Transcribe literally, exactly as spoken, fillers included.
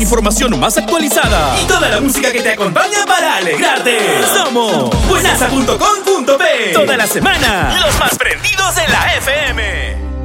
información más actualizada y toda la música que te acompaña para alegrarte. Somos buenaza punto com punto pe. Toda la semana, los más prendidos de la F M.